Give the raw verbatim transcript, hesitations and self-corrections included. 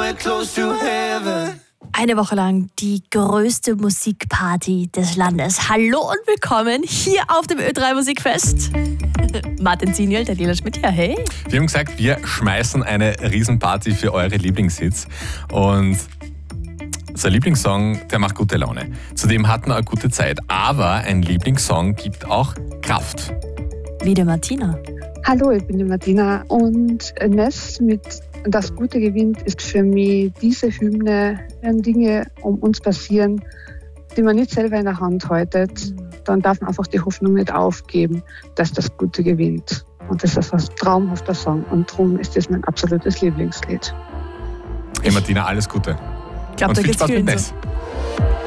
wanna close to heaven. Eine Woche lang die größte Musikparty des Landes. Hallo und willkommen hier auf dem Ö drei Musikfest. Martin Ziniel, Daniela Schmidt, ja, hey. Wir haben gesagt, wir schmeißen eine Riesenparty für eure Lieblingshits. Und so ein Lieblingssong, der macht gute Laune. Zudem hat man eine gute Zeit. Aber ein Lieblingssong gibt auch Kraft. Wie der Martina. Hallo, ich bin die Martina und Ness mit Das Gute gewinnt ist für mich diese Hymne, wenn Dinge um uns passieren, die man nicht selber in der Hand haltet, dann darf man einfach die Hoffnung nicht aufgeben, dass das Gute gewinnt. Und das ist ein traumhafter Song und darum ist das mein absolutes Lieblingslied. Hey Martina, alles Gute. Ich glaube, und da viel geht's Spaß mit vielen Ness. so.